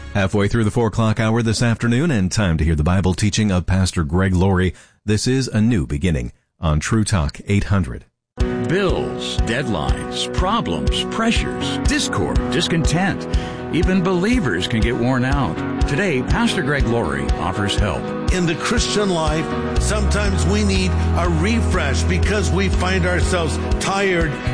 Halfway through the 4 o'clock hour this afternoon, and time to hear the Bible teaching of Pastor Greg Laurie. This is A New Beginning on True Talk 800. Bills, deadlines, problems, pressures, discord, discontent. Even believers can get worn out. Today, Pastor Greg Laurie offers help. In the Christian life, sometimes we need a refresh because we find ourselves tired